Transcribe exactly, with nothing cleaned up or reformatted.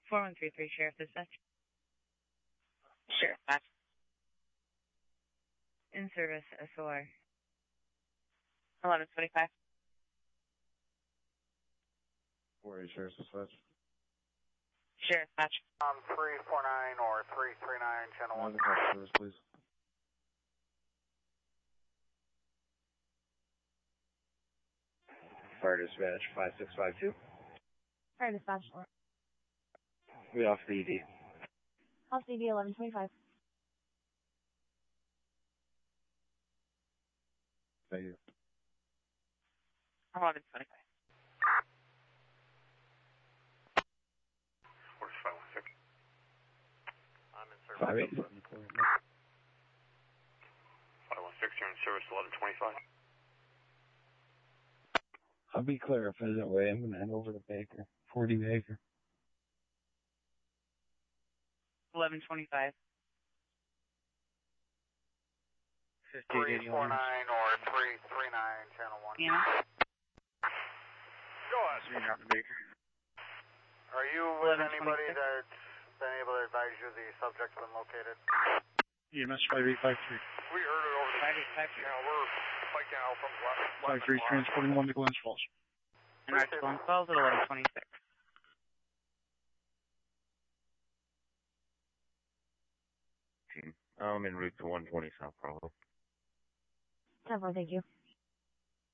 four one three three, Sheriff Dispatch. Sheriff Dispatch. In service, S O R. eleven twenty-five. Where is Sheriff Dispatch? Sheriff Dispatch. Um, three four nine or three three nine, channel one. Service, please. Fire Dispatch, five six five two. Fire Dispatch. We off the E D. Off D D eleven twenty-five. Thank you. eleven twenty-five. Where's five one six? I'm in service. Five eight. five one six, you're in service, eleven twenty-five. I'll be clear if it isn't way. I'm gonna head over to Baker. forty Baker. eleven twenty-five. three four nine or three three nine, channel one. Yeah. Go ahead. Baker. Are you with anybody that's been able to advise you the subject's been located? E M S five eight five three. We heard it over the five eight five three. channel. We're spiking out from the left. five three transporting one to Glens Falls. And our Glens Falls at eleven twenty-six. I'm en route to one twenty South Bravo. ten four, thank you.